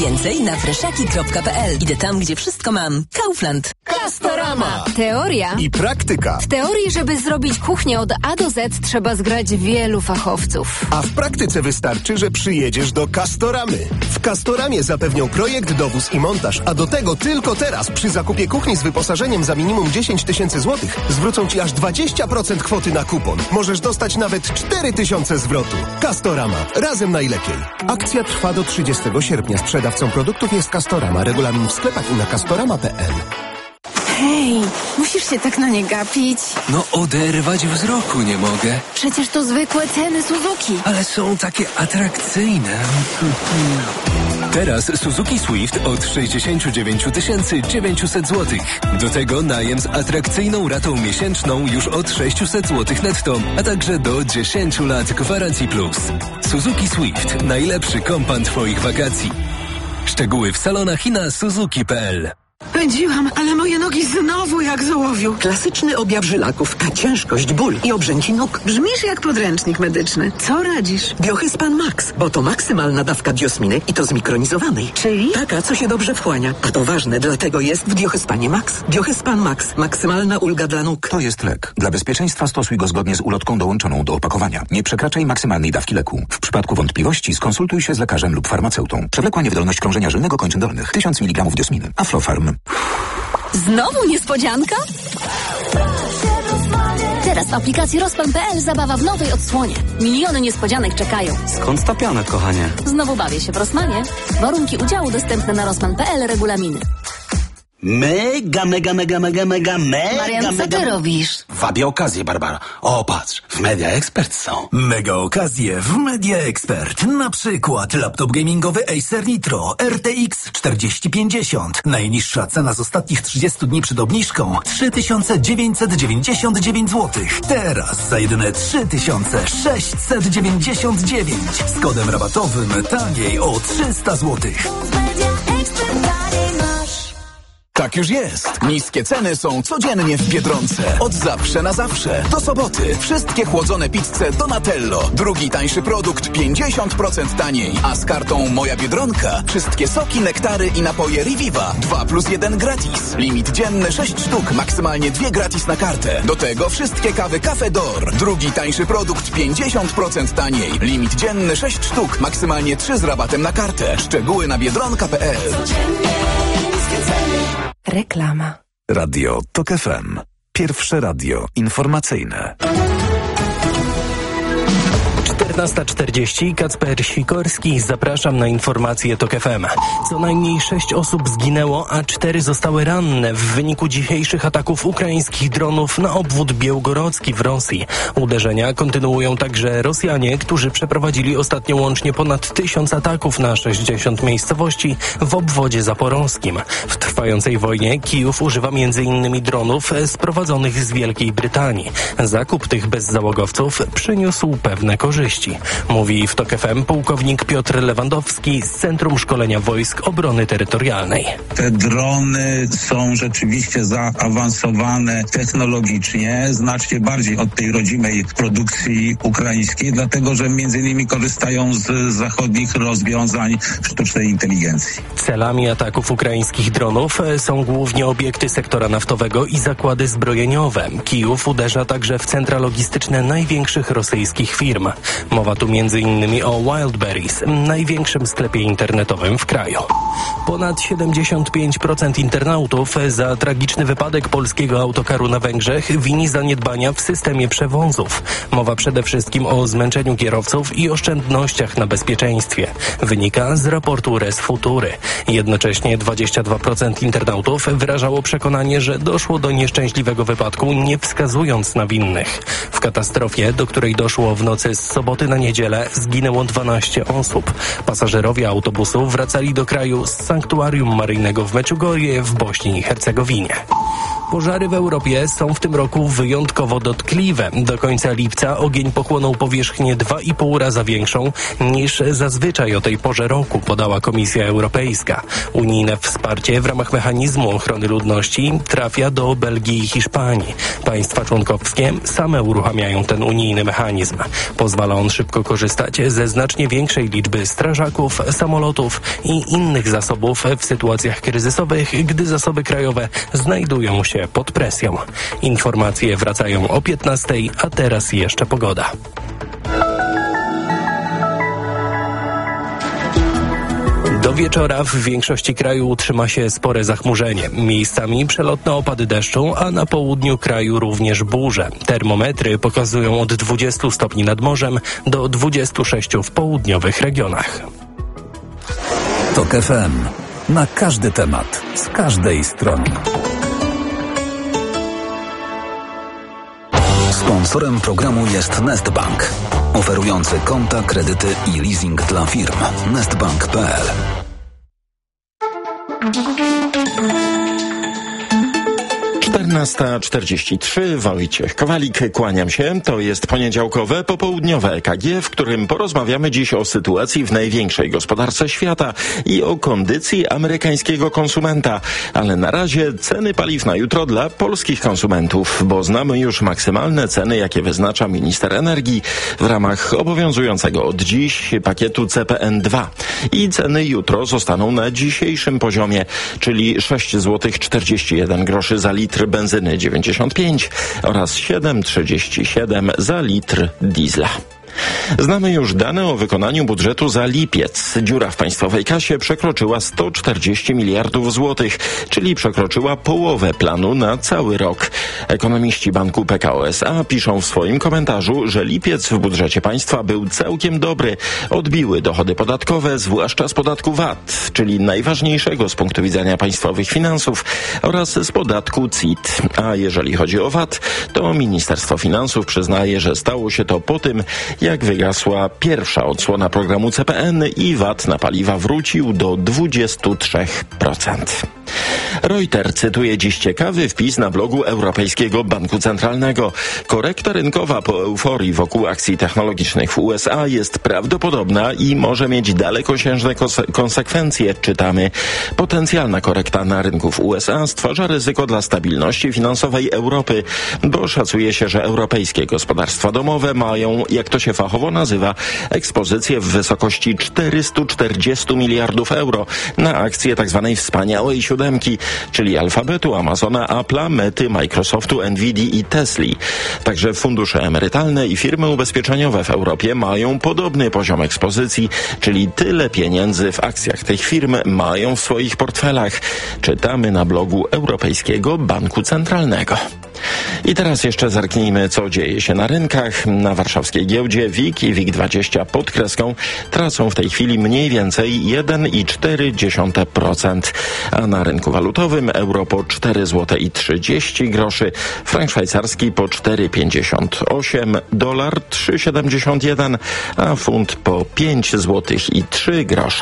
Więcej na freszaki.pl. Idę tam, gdzie wszystko mam. Kaufland. Castorama. Teoria i praktyka. W teorii, żeby zrobić kuchnię od A do Z, trzeba zgrać wielu fachowców. A w praktyce wystarczy, że przyjedziesz do Castoramy. W Castoramie zapewnią projekt, dowóz i montaż, a do tego tylko teraz przy zakupie kuchni z wyposażeniem za minimum 10 000 złotych zwrócą Ci aż 20% kwoty na kupon. Możesz dostać nawet 4 000 zwrotu. Castorama. Razem najlepiej. Akcja trwa do 30 sierpnia. Sprzedawcą produktów jest Castorama. Regulamin w sklepach i na castorama.pl. Hej, musisz się tak na nie gapić. No oderwać wzroku nie mogę. Przecież to zwykłe ceny Suzuki. Ale są takie atrakcyjne. Teraz Suzuki Swift od 69 900 zł. Do tego najem z atrakcyjną ratą miesięczną już od 600 zł netto, a także do 10 lat gwarancji plus. Suzuki Swift. Najlepszy kompan Twoich wakacji. Szczegóły w salonach i na suzuki.pl. Pędziłam, ale moje nogi znowu jak z ołowiu. Klasyczny objaw żylaków, a ciężkość, ból i obrzęki nóg. Brzmisz jak podręcznik medyczny. Co radzisz? Biohyspan Max, bo to maksymalna dawka diosminy i to zmikronizowanej. Czyli? Taka, co się dobrze wchłania. A to ważne, dlatego jest w Biohyspanie Max. Biohyspan Max. Maksymalna ulga dla nóg. To jest lek. Dla bezpieczeństwa stosuj go zgodnie z ulotką dołączoną do opakowania. Nie przekraczaj maksymalnej dawki leku. W przypadku wątpliwości skonsultuj się z lekarzem lub farmaceutą. Przewlekła niewydolność krążenia żylnego kończyn dolnych. 1000 mg diosminy. Aflofarm. Znowu niespodzianka? Teraz w aplikacji Rozpęd.pl zabawa w nowej odsłonie. Miliony niespodzianek czekają. Skąd ta pianek, kochanie? Znowu bawię się w Rossmanie. Warunki udziału dostępne na Rozpęd.pl, regulaminy. Marian, co ty robisz? Wabię okazję, Barbara. O, patrz, w Media Expert są. Mega okazje w Media Expert. Na przykład laptop gamingowy Acer Nitro RTX 4050. Najniższa cena z ostatnich 30 dni przed obniżką 3999 zł. Teraz za jedyne 3699. Z kodem rabatowym taniej o 300 zł. Tak już jest. Niskie ceny są codziennie w Biedronce. Od zawsze na zawsze. Do soboty. Wszystkie chłodzone pizze Donatello. Drugi tańszy produkt 50% taniej. A z kartą Moja Biedronka wszystkie soki, nektary i napoje Reviva 2+1 gratis. Limit dzienny 6 sztuk. Maksymalnie 2 gratis na kartę. Do tego wszystkie kawy Cafe D'Or. Drugi tańszy produkt 50% taniej. Limit dzienny 6 sztuk. Maksymalnie 3 z rabatem na kartę. Szczegóły na biedronka.pl. Reklama. Radio TOK FM. Pierwsze radio informacyjne. 14:40. Kacper Sikorski. Zapraszam na informacje TOK FM. Co najmniej 6 osób zginęło, a 4 zostały ranne w wyniku dzisiejszych ataków ukraińskich dronów na obwód białgorodzki w Rosji. Uderzenia kontynuują także Rosjanie, którzy przeprowadzili ostatnio łącznie ponad 1000 ataków na 60 miejscowości w obwodzie zaporowskim. W trwającej wojnie Kijów używa m.in. dronów sprowadzonych z Wielkiej Brytanii. Zakup tych bezzałogowców przyniósł pewne korzyści. Mówi w TOK FM pułkownik Piotr Lewandowski z Centrum Szkolenia Wojsk Obrony Terytorialnej. Te drony są rzeczywiście zaawansowane technologicznie, znacznie bardziej od tej rodzimej produkcji ukraińskiej, dlatego że między innymi korzystają z zachodnich rozwiązań sztucznej inteligencji. Celami ataków ukraińskich dronów są głównie obiekty sektora naftowego i zakłady zbrojeniowe. Kijów uderza także w centra logistyczne największych rosyjskich firm. Mowa tu m.in. o Wildberries, największym sklepie internetowym w kraju. Ponad 75% internautów za tragiczny wypadek polskiego autokaru na Węgrzech wini zaniedbania w systemie przewozów. Mowa przede wszystkim o zmęczeniu kierowców i oszczędnościach na bezpieczeństwie. Wynika z raportu Res Futury. Jednocześnie 22% internautów wyrażało przekonanie, że doszło do nieszczęśliwego wypadku, nie wskazując na winnych. W katastrofie, do której doszło w nocy z soboty na niedzielę, zginęło 12 osób. Pasażerowie autobusu wracali do kraju z sanktuarium maryjnego w Meczugorje w Bośni i Hercegowinie. Pożary w Europie są w tym roku wyjątkowo dotkliwe. Do końca lipca ogień pochłonął powierzchnię 2,5 raza większą niż zazwyczaj o tej porze roku, podała Komisja Europejska. Unijne wsparcie w ramach mechanizmu ochrony ludności trafia do Belgii i Hiszpanii. Państwa członkowskie same uruchamiają ten unijny mechanizm. Pozwala on szybko korzystać ze znacznie większej liczby strażaków, samolotów i innych zasobów w sytuacjach kryzysowych, gdy zasoby krajowe znajdują się pod presją. Informacje wracają o 15:00, a teraz jeszcze pogoda. Do wieczora w większości kraju utrzyma się spore zachmurzenie. Miejscami przelotne opady deszczu, a na południu kraju również burze. Termometry pokazują od 20 stopni nad morzem do 26 w południowych regionach. TOK FM. Na każdy temat, z każdej strony. Sponsorem programu jest Nestbank, oferujący konta, kredyty i leasing dla firm. Nestbank.pl. Czternasta 43, Wojciech Kowalik, kłaniam się. To jest poniedziałkowe, popołudniowe EKG, w którym porozmawiamy dziś o sytuacji w największej gospodarce świata i o kondycji amerykańskiego konsumenta. Ale na razie ceny paliw na jutro dla polskich konsumentów, bo znamy już maksymalne ceny, jakie wyznacza minister energii w ramach obowiązującego od dziś pakietu CPN2. I ceny jutro zostaną na dzisiejszym poziomie, czyli 6,41 zł za litr benzyny 95 oraz 7,37 za litr diesla. Znamy już dane o wykonaniu budżetu za lipiec. Dziura w państwowej kasie przekroczyła 140 miliardów złotych, czyli przekroczyła połowę planu na cały rok. Ekonomiści banku PKO SA piszą w swoim komentarzu, że lipiec w budżecie państwa był całkiem dobry. Odbiły dochody podatkowe, zwłaszcza z podatku VAT, czyli najważniejszego z punktu widzenia państwowych finansów, oraz z podatku CIT. A jeżeli chodzi o VAT, to Ministerstwo Finansów przyznaje, że stało się to po tym, jak wygasła pierwsza odsłona programu CPN i VAT na paliwa wrócił do 23%. Reuters cytuje dziś ciekawy wpis na blogu Europejskiego Banku Centralnego. Korekta rynkowa po euforii wokół akcji technologicznych w USA jest prawdopodobna i może mieć dalekosiężne konsekwencje, czytamy. Potencjalna korekta na rynku w USA stwarza ryzyko dla stabilności finansowej Europy, bo szacuje się, że europejskie gospodarstwa domowe mają, jak to się fachowo nazywa, ekspozycję w wysokości 440 miliardów euro na akcje tzw. wspaniałej siódemki, czyli Alfabetu, Amazona, Apple'a, Mety, Microsoftu, Nvidii i Tesli. Także fundusze emerytalne i firmy ubezpieczeniowe w Europie mają podobny poziom ekspozycji, czyli tyle pieniędzy w akcjach tych firm mają w swoich portfelach. Czytamy na blogu Europejskiego Banku Centralnego. I teraz jeszcze zerknijmy, co dzieje się na rynkach. Na warszawskiej giełdzie WIG i WIG20 pod kreską tracą w tej chwili mniej więcej 1,4%, a na rynku walutowym euro po 4,30 zł, frank szwajcarski po 4,58, dolar 3,71, a funt po 5,03 zł.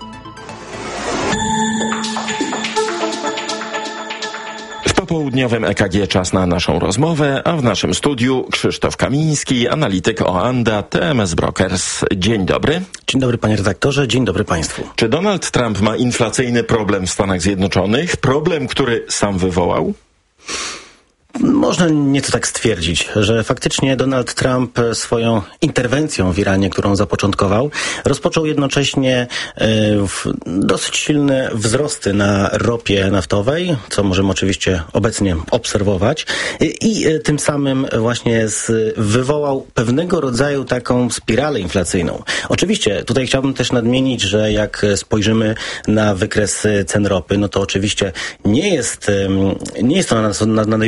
W południowym EKG czas na naszą rozmowę, a w naszym studiu Krzysztof Kamiński, analityk Oanda, TMS Brokers. Dzień dobry. Dzień dobry panie redaktorze, dzień dobry państwu. Czy Donald Trump ma inflacyjny problem w Stanach Zjednoczonych? Problem, który sam wywołał? Można nieco tak stwierdzić, że faktycznie Donald Trump swoją interwencją w Iranie, którą zapoczątkował, rozpoczął jednocześnie dosyć silne wzrosty na ropie naftowej, co możemy oczywiście obecnie obserwować, i tym samym właśnie wywołał pewnego rodzaju taką spiralę inflacyjną. Oczywiście tutaj chciałbym też nadmienić, że jak spojrzymy na wykres cen ropy, no to oczywiście nie jest to na najwyższych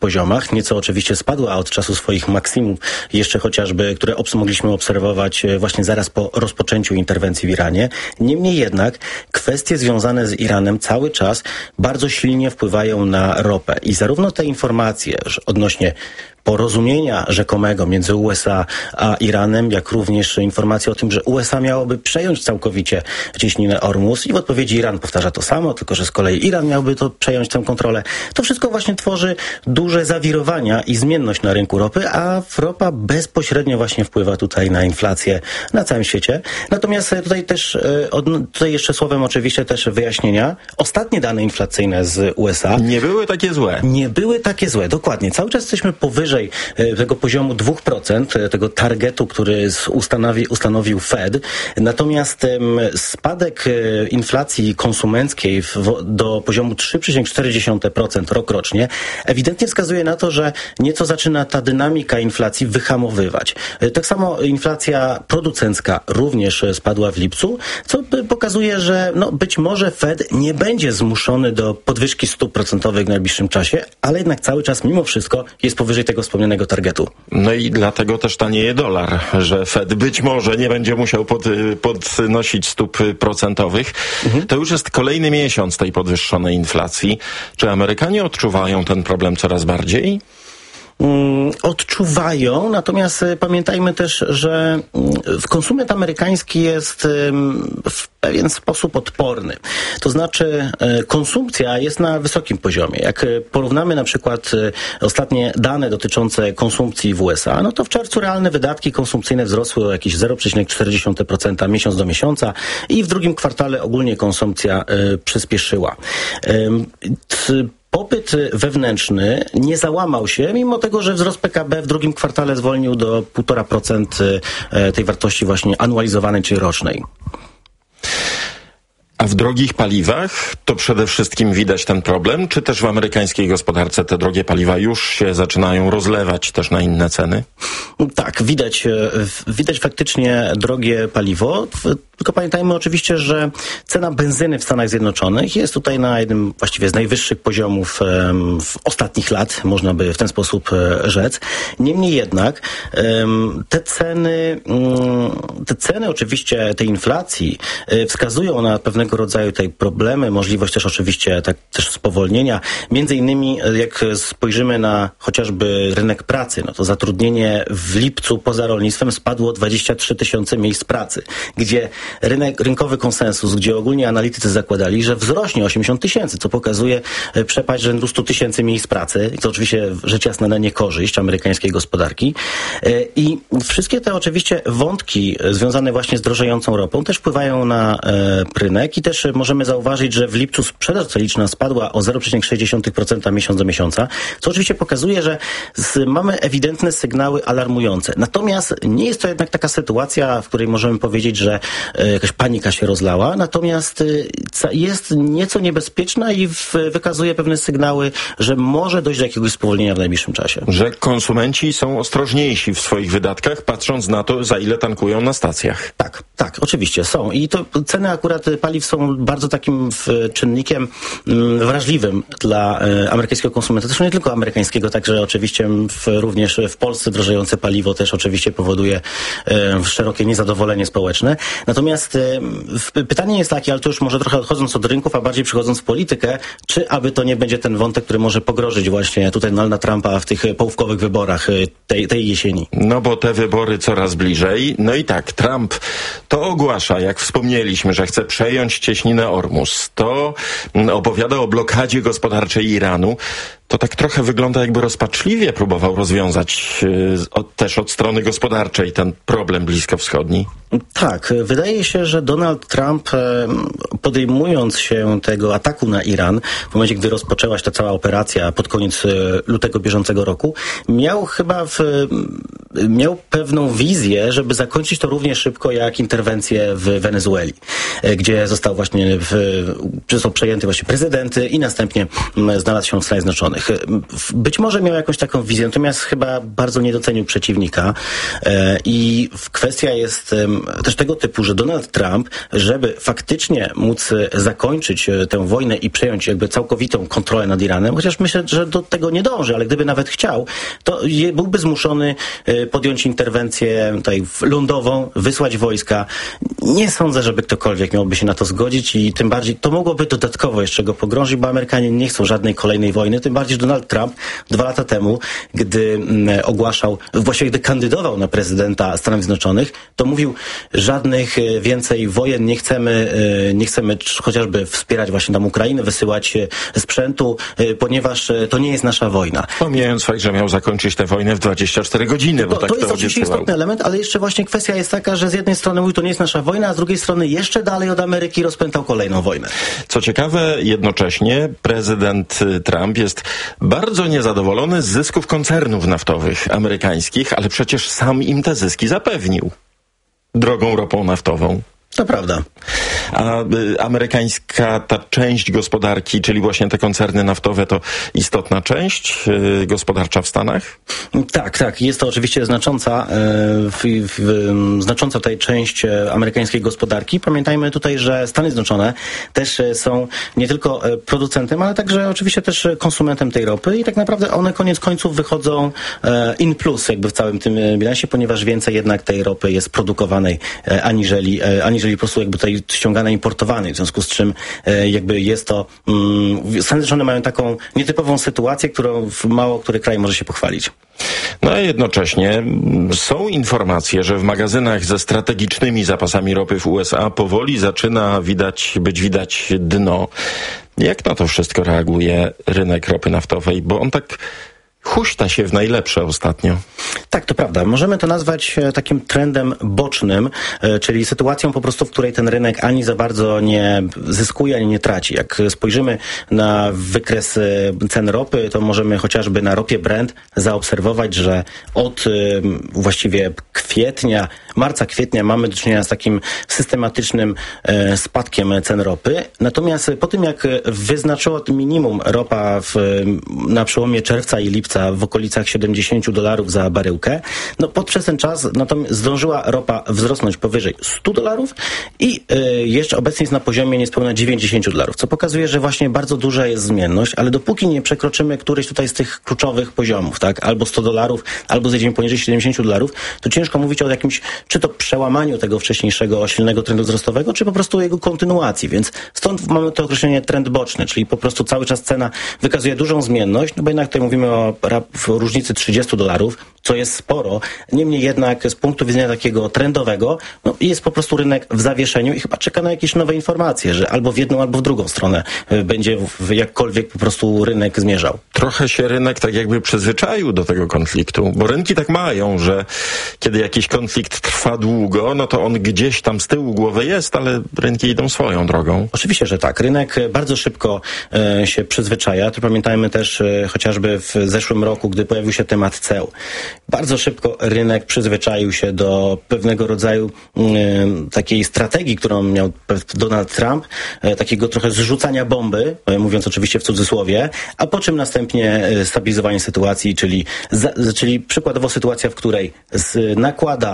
poziomach. Nieco oczywiście spadła od czasu swoich maksimum, jeszcze chociażby, które mogliśmy obserwować właśnie zaraz po rozpoczęciu interwencji w Iranie. Niemniej jednak kwestie związane z Iranem cały czas bardzo silnie wpływają na ropę. I zarówno te informacje odnośnie porozumienia rzekomego między USA a Iranem, jak również informacje o tym, że USA miałoby przejąć całkowicie cieśninę Ormus i w odpowiedzi Iran powtarza to samo, tylko że z kolei Iran miałby to przejąć tę kontrolę. To wszystko właśnie tworzy duże zawirowania i zmienność na rynku ropy, a ropa bezpośrednio właśnie wpływa tutaj na inflację na całym świecie. Natomiast tutaj też, tutaj jeszcze słowem oczywiście też wyjaśnienia. Ostatnie dane inflacyjne z USA nie były takie złe. Nie były takie złe, dokładnie. Cały czas jesteśmy powyżej tego poziomu 2%, tego targetu, który ustanowił Fed. Natomiast spadek inflacji konsumenckiej do poziomu 3,4% rokrocznie ewidentnie wskazuje na to, że nieco zaczyna ta dynamika inflacji wyhamowywać. Tak samo inflacja producencka również spadła w lipcu, co pokazuje, że być może Fed nie będzie zmuszony do podwyżki stóp procentowych w najbliższym czasie, ale jednak cały czas mimo wszystko jest powyżej tego wspomnianego targetu. No i dlatego też tanieje dolar, że Fed być może nie będzie musiał podnosić stóp procentowych. To już jest kolejny miesiąc tej podwyższonej inflacji. Czy Amerykanie odczuwają ten problem coraz bardziej? Odczuwają, natomiast pamiętajmy też, że konsument amerykański jest w pewien sposób odporny. To znaczy konsumpcja jest na wysokim poziomie. Jak porównamy na przykład ostatnie dane dotyczące konsumpcji w USA, no to w czerwcu realne wydatki konsumpcyjne wzrosły o jakieś 0,4% miesiąc do miesiąca i w drugim kwartale ogólnie konsumpcja przyspieszyła. Popyt wewnętrzny nie załamał się, mimo tego, że wzrost PKB w drugim kwartale zwolnił do 1,5% tej wartości właśnie anualizowanej, czyli rocznej. A w drogich paliwach to przede wszystkim widać ten problem, czy też w amerykańskiej gospodarce te drogie paliwa już się zaczynają rozlewać też na inne ceny? Tak, widać faktycznie drogie paliwo, tylko pamiętajmy oczywiście, że cena benzyny w Stanach Zjednoczonych jest tutaj na jednym właściwie z najwyższych poziomów w ostatnich lat, można by w ten sposób rzec. Niemniej jednak te ceny oczywiście tej inflacji wskazują na pewnego rodzaju tutaj problemy, możliwość też oczywiście też spowolnienia. Między innymi jak spojrzymy na chociażby rynek pracy, no to zatrudnienie w lipcu poza rolnictwem spadło o 23 000 miejsc pracy, gdzie rynkowy konsensus, gdzie ogólnie analitycy zakładali, że wzrośnie 80 000, co pokazuje przepaść rzędu 100 000 miejsc pracy, co oczywiście rzecz jasna na niekorzyść amerykańskiej gospodarki. I wszystkie te oczywiście wątki związane właśnie z drożejącą ropą też wpływają na rynek i też możemy zauważyć, że w lipcu sprzedaż celiczna spadła o 0,6% miesiąc do miesiąca, co oczywiście pokazuje, że mamy ewidentne sygnały alarmujące. Natomiast nie jest to jednak taka sytuacja, w której możemy powiedzieć, że jakaś panika się rozlała, natomiast jest nieco niebezpieczna i wykazuje pewne sygnały, że może dojść do jakiegoś spowolnienia w najbliższym czasie. Że konsumenci są ostrożniejsi w swoich wydatkach, patrząc na to, za ile tankują na stacjach. Tak, oczywiście są. I to ceny akurat paliw są bardzo takim czynnikiem wrażliwym dla amerykańskiego konsumenta. Zresztą nie tylko amerykańskiego, także oczywiście również w Polsce drożejące paliwo też oczywiście powoduje szerokie niezadowolenie społeczne. Natomiast pytanie jest takie, ale to już może trochę odchodząc od rynków, a bardziej przychodząc w politykę, czy aby to nie będzie ten wątek, który może pogrozić właśnie tutaj Donalda Trumpa w tych połówkowych wyborach tej jesieni. No bo te wybory coraz bliżej. No i tak, Trump to ogłasza, jak wspomnieliśmy, że chce przejąć cieśninę Ormus. To opowiada o blokadzie gospodarczej Iranu. To tak trochę wygląda, jakby rozpaczliwie próbował rozwiązać też od strony gospodarczej ten problem bliskowschodni. Tak, wydaje się, że Donald Trump, podejmując się tego ataku na Iran, w momencie, gdy rozpoczęła się ta cała operacja pod koniec lutego bieżącego roku, miał pewną wizję, żeby zakończyć to równie szybko jak interwencję w Wenezueli, gdzie został przejęty właśnie prezydent i następnie znalazł się w Stanach Zjednoczonych. Być może miał jakąś taką wizję, natomiast chyba bardzo nie docenił przeciwnika i kwestia jest też tego typu, że Donald Trump, żeby faktycznie móc zakończyć tę wojnę i przejąć jakby całkowitą kontrolę nad Iranem, chociaż myślę, że do tego nie dąży, ale gdyby nawet chciał, to byłby zmuszony podjąć interwencję tutaj lądową, wysłać wojska. Nie sądzę, żeby ktokolwiek miałby się na to zgodzić i tym bardziej to mogłoby dodatkowo jeszcze go pogrążyć, bo Amerykanie nie chcą żadnej kolejnej wojny, tym bardziej, że Donald Trump 2 lata temu, gdy ogłaszał, właściwie gdy kandydował na prezydenta Stanów Zjednoczonych, to mówił, żadnych więcej wojen nie chcemy chociażby wspierać właśnie tam Ukrainę, wysyłać sprzętu, ponieważ to nie jest nasza wojna. Pomijając fakt, że miał zakończyć tę wojnę w 24 godziny, bo to jest oczywiście istotny element, ale jeszcze właśnie kwestia jest taka, że z jednej strony mówi, to nie jest nasza wojna, a z drugiej strony jeszcze dalej od Ameryki rozpętał kolejną wojnę. Co ciekawe, jednocześnie prezydent Trump jest bardzo niezadowolony z zysków koncernów naftowych amerykańskich, ale przecież sam im te zyski zapewnił drogą ropą naftową. To prawda. A amerykańska ta część gospodarki, czyli właśnie te koncerny naftowe, to istotna część gospodarcza w Stanach? Tak. Jest to oczywiście znacząca tutaj część amerykańskiej gospodarki. Pamiętajmy tutaj, że Stany Zjednoczone też są nie tylko producentem, ale także oczywiście też konsumentem tej ropy i tak naprawdę one koniec końców wychodzą in plus jakby w całym tym bilansie, ponieważ więcej jednak tej ropy jest produkowanej aniżeli po prostu jakby tutaj ściągane, importowane, w związku z czym jakby jest to Stany Zjednoczone mają taką nietypową sytuację, którą mało który kraj może się pochwalić. No a jednocześnie są informacje, że w magazynach ze strategicznymi zapasami ropy w USA powoli zaczyna być widać dno. Jak na to wszystko reaguje rynek ropy naftowej? Bo on tak huśta się w najlepsze ostatnio. Tak, to prawda. Możemy to nazwać takim trendem bocznym, czyli sytuacją po prostu, w której ten rynek ani za bardzo nie zyskuje, ani nie traci. Jak spojrzymy na wykres cen ropy, to możemy chociażby na ropie Brent zaobserwować, że od właściwie marca-kwietnia mamy do czynienia z takim systematycznym spadkiem cen ropy. Natomiast po tym, jak wyznaczyło minimum ropa na przełomie czerwca i lipca w okolicach $70 za baryłkę, przez ten czas zdążyła ropa wzrosnąć powyżej $100 i jeszcze obecnie jest na poziomie niespełna $90, co pokazuje, że właśnie bardzo duża jest zmienność, ale dopóki nie przekroczymy któryś tutaj z tych kluczowych poziomów, tak, albo $100, albo zejdziemy poniżej $70, to ciężko mówić o jakimś, czy to przełamaniu tego wcześniejszego silnego trendu wzrostowego, czy po prostu jego kontynuacji, więc stąd mamy to określenie trend boczny, czyli po prostu cały czas cena wykazuje dużą zmienność, bo jednak tutaj mówimy o różnicy $30, co jest sporo. Niemniej jednak z punktu widzenia takiego trendowego jest po prostu rynek w zawieszeniu i chyba czeka na jakieś nowe informacje, że albo w jedną, albo w drugą stronę będzie jakkolwiek po prostu rynek zmierzał. Trochę się rynek tak jakby przyzwyczaił do tego konfliktu, bo rynki tak mają, że kiedy jakiś konflikt trwa długo, no to on gdzieś tam z tyłu głowy jest, ale rynki idą swoją drogą. Oczywiście, że tak. Rynek bardzo szybko się przyzwyczaja. To pamiętajmy też chociażby w zeszłym roku, gdy pojawił się temat ceł. Bardzo szybko rynek przyzwyczaił się do pewnego rodzaju takiej strategii, którą miał Donald Trump, takiego trochę zrzucania bomby, mówiąc oczywiście w cudzysłowie, a po czym następnie stabilizowanie sytuacji, czyli przykładowo sytuacja, w której nakłada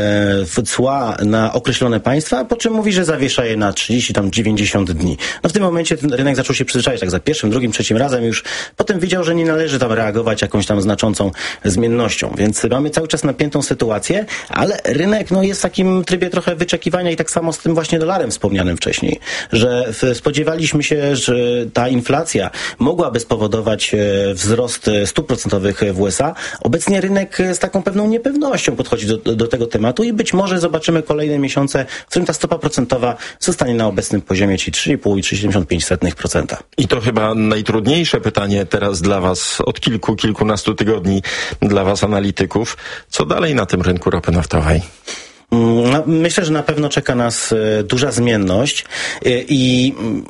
cła na określone państwa, po czym mówi, że zawiesza je na 30-90 dni. W tym momencie ten rynek zaczął się przyzwyczajać, tak za pierwszym, drugim, trzecim razem już potem wiedział, że nie należy tam reagować jakąś tam znaczącą zmiennością, więc mamy cały czas napiętą sytuację, ale rynek jest w takim trybie trochę wyczekiwania i tak samo z tym właśnie dolarem wspomnianym wcześniej, że spodziewaliśmy się, że ta inflacja mogłaby spowodować wzrost stóp procentowych w USA. Obecnie rynek z taką pewną niepewnością podchodzi do tego tematu i być może zobaczymy kolejne miesiące, w którym ta stopa procentowa zostanie na obecnym poziomie, czyli 3,5 i 3,75%. I to chyba najtrudniejsze pytanie teraz dla Was od kilkunastu tygodni, dla Was analityków. Co dalej na tym rynku ropy naftowej? Myślę, że na pewno czeka nas duża zmienność i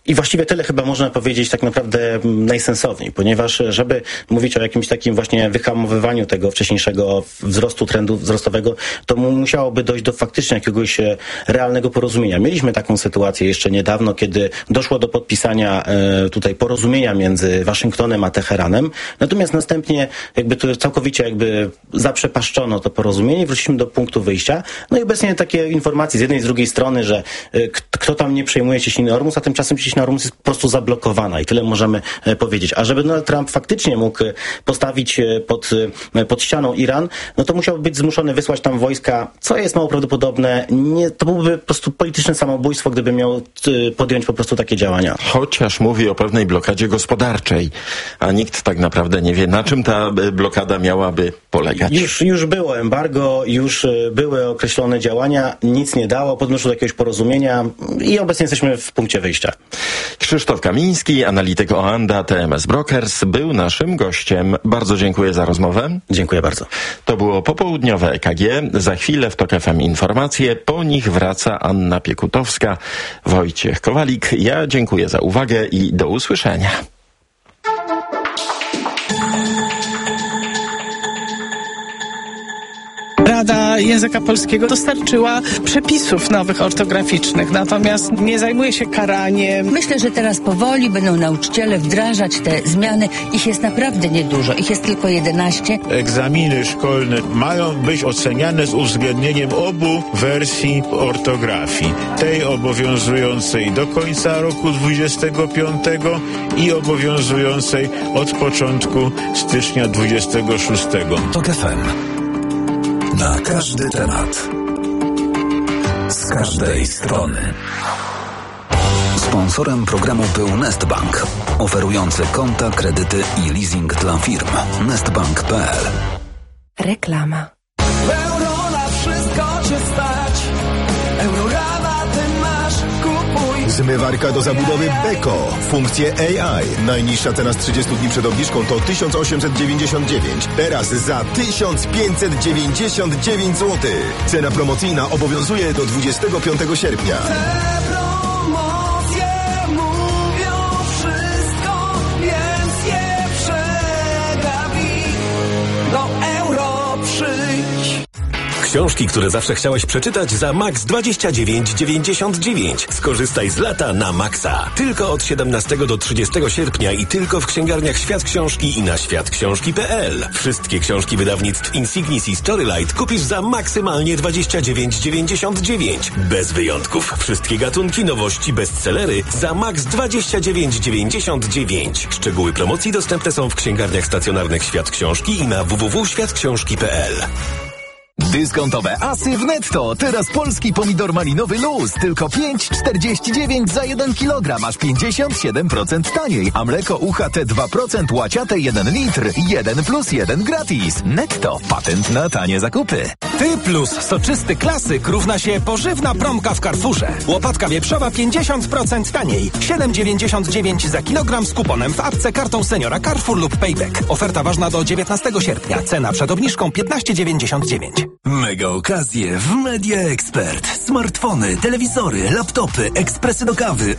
I właściwie tyle chyba można powiedzieć tak naprawdę najsensowniej, ponieważ żeby mówić o jakimś takim właśnie wyhamowywaniu tego wcześniejszego wzrostu trendu wzrostowego, to musiałoby dojść do faktycznie jakiegoś realnego porozumienia. Mieliśmy taką sytuację jeszcze niedawno, kiedy doszło do podpisania tutaj porozumienia między Waszyngtonem a Teheranem, natomiast następnie jakby to całkowicie zaprzepaszczono to porozumienie i wróciliśmy do punktu wyjścia. No i obecnie takie informacje z jednej i z drugiej strony, że kto tam nie przejmuje cieśniny Ormus, a tymczasem cieśnina Ormus jest po prostu zablokowana i tyle możemy powiedzieć. A żeby Donald Trump faktycznie mógł postawić pod ścianą Iran, no to musiałby być zmuszony wysłać tam wojska, co jest mało prawdopodobne. To byłoby po prostu polityczne samobójstwo, gdyby miał podjąć po prostu takie działania. Chociaż mówi o pewnej blokadzie gospodarczej, a nikt tak naprawdę nie wie, na czym ta blokada miałaby polegać. Już było embargo, już były określone działania, nic nie dało, podnoszą do jakiegoś porozumienia i obecnie jesteśmy w punkcie wyjścia. Krzysztof Kamiński, analityk Oanda TMS Brokers, był naszym gościem. Bardzo dziękuję za rozmowę. Dziękuję bardzo. To było popołudniowe EKG. Za chwilę w TOK FM informacje. Po nich wraca Anna Piekutowska, Wojciech Kowalik. Ja dziękuję za uwagę i do usłyszenia. Rada Języka Polskiego dostarczyła przepisów nowych ortograficznych, natomiast nie zajmuje się karaniem. Myślę, że teraz powoli będą nauczyciele wdrażać te zmiany. Ich jest naprawdę niedużo. Ich jest tylko 11. Egzaminy szkolne mają być oceniane z uwzględnieniem obu wersji ortografii. Tej obowiązującej do końca roku 25 i obowiązującej od początku stycznia 26. TOK FM. Na każdy temat. Z każdej strony. Sponsorem programu był Nestbank, oferujący konta, kredyty i leasing dla firm. Nestbank.pl. Reklama. Euro na wszystko cię stać. Eurorabaty masz, kupuj. Zmywarka do zabudowy Beko. Funkcje AI. Najniższa cena z 30 dni przed obniżką to 1899. Teraz za 1599 zł. Cena promocyjna obowiązuje do 25 sierpnia. Te promocje mówią wszystko, więc je przegapi. Do euro przyjdź. Książki, które zawsze chciałeś przeczytać za max 29,99. Skorzystaj z lata na maksa. Tylko od 17 do 30 sierpnia i tylko w księgarniach Świat Książki i na światksiążki.pl. Wszystkie książki wydawnictw Insignis i Storylight kupisz za maksymalnie 29,99. Bez wyjątków. Wszystkie gatunki, nowości, bestsellery za max 29,99. Szczegóły promocji dostępne są w księgarniach stacjonarnych Świat Książki i na www.światksiążki.pl. Dyskontowe asy w Netto. Teraz polski pomidor malinowy luz. Tylko 5,49 za 1 kg. Aż 57% taniej. A mleko UHT 2% łaciate 1 litr. 1+1 gratis. Netto. Patent na tanie zakupy. Ty plus soczysty klasyk równa się pożywna promka w Carrefourze. Łopatka wieprzowa 50% taniej. 7,99 za kilogram z kuponem w apce, kartą seniora Carrefour lub Payback. Oferta ważna do 19 sierpnia. Cena przed obniżką 15,99. Mega okazje w Media Expert. Smartfony, telewizory, laptopy, ekspresy do kawy,